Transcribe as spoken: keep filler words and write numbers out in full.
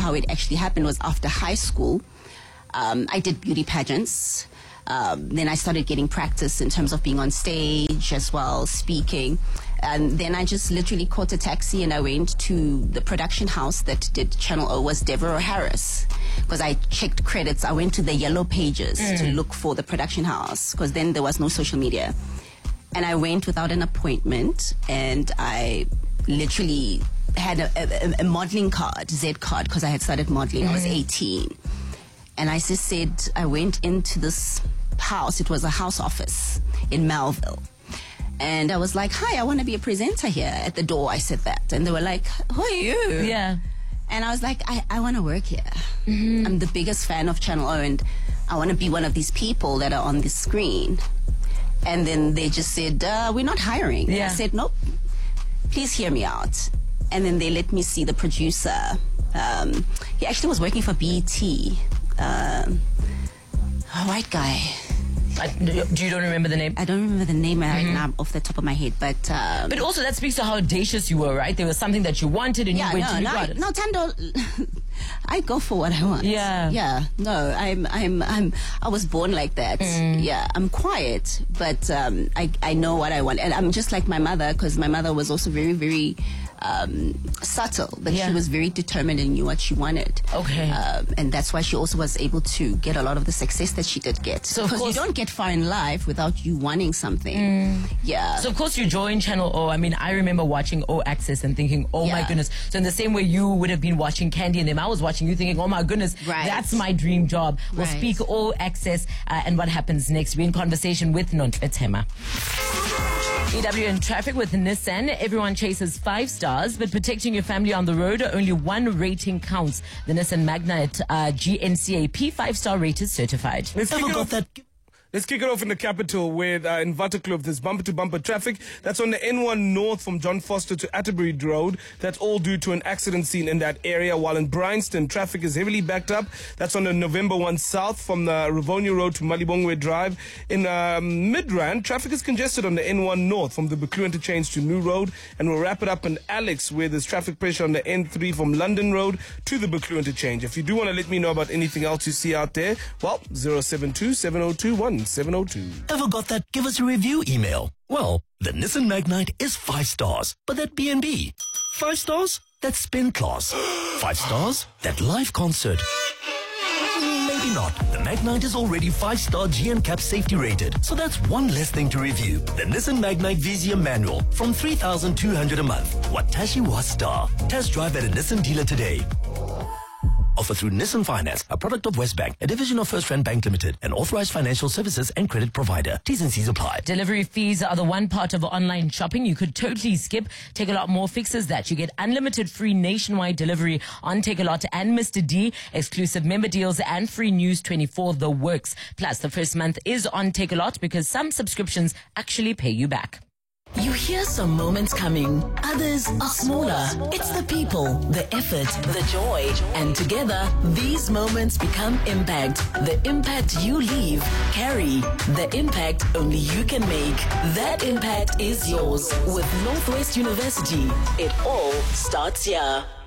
how it actually happened was after high school, um, I did beauty pageants. Um, then I started getting practice in terms of being on stage as well, speaking. And then I just literally caught a taxi and I went to the production house that did Channel O, was Deborah Harris. Because I checked credits. I went to the yellow pages mm. to look for the production house, because then there was no social media. And I went without an appointment, and I literally had a, a, a modeling card, Z card, because I had started modeling. Mm. I was eighteen. And I just said, I went into this house. It was a house office in Melville. And I was like, hi, I want to be a presenter here. At the door, I said that. And they were like, who are you? Yeah. And I was like, I, I want to work here. Mm-hmm. I'm the biggest fan of Channel O, and I want to be one of these people that are on the screen. And then they just said, uh, we're not hiring. Yeah. I said, nope, please hear me out. And then they let me see the producer. Um, he actually was working for B E T. Um, a white guy. I, do you don't remember the name? I don't remember the name right mm-hmm. now off the top of my head, but um, but also that speaks to how audacious you were, right? There was something that you wanted, and yeah, you went no, to no, got it. No, Tando, I go for what I want. Yeah, yeah. No, I'm, I'm, I'm. I was born like that. Mm. Yeah, I'm quiet, but um, I, I know what I want, and I'm just like my mother, because my mother was also very, very um, subtle, but yeah. she was very determined and knew what she wanted. Okay, um, and that's why she also was able to get a lot of the success that she did get. So because you don't get far in life without you wanting something. Mm. Yeah. So of course you joined Channel O. I mean, I remember watching O Access and thinking, oh yeah. my goodness. So in the same way you would have been watching Candy and them, I was watching you thinking, oh my goodness, right. that's my dream job. We'll right. speak O Access uh, and what happens next. We're in conversation with Nontle Thema. E W in traffic with Nissan. Everyone chases five stars, but protecting your family on the road, only one rating counts. The Nissan Magnite uh, G N C A P five-star rated certified. Let's kick it off that. Let's kick it off in the capital with uh, in Waterkloof. There's bumper-to-bumper traffic. That's on the N one North from John Foster to Atterbury Road. That's all due to an accident scene in that area. While in Bryanston, traffic is heavily backed up. That's on the November first South from the Rivonia Road to Malibongwe Drive. In uh, Midrand, traffic is congested on the N one North from the Buccleuch interchange to New Road. And we'll wrap it up in Alex, where there's traffic pressure on the N three from London Road to the Buccleuch interchange. If you do want to let me know about anything else you see out there, well, zero seven two, seven zero two one, seven zero two. Ever got that give us a review email? Well, the Nissan Magnite is five stars, but that B and B. Five stars? That's spin class. Five stars? That live concert. Maybe not. The Magnite is already five-star G N C A P safety rated, so that's one less thing to review. The Nissan Magnite Vizia manual from three thousand two hundred a month. Watashi wa star. Test drive at a Nissan dealer today. Offer through Nissan Finance, a product of Westbank, a division of First Rand Bank Limited, an authorized financial services and credit provider. T's and C's apply. Delivery fees are the one part of online shopping you could totally skip. Takealot More fixes that. You get unlimited free nationwide delivery on Takealot and Mister D, exclusive member deals and free News twenty-four, the works. Plus, the first month is on Takealot because some subscriptions actually pay you back. You hear some moments coming. Others are smaller. It's the people, the effort, the joy. And together, these moments become impact. The impact you leave, carry. The impact only you can make. That impact is yours with Northwest University. It all starts here.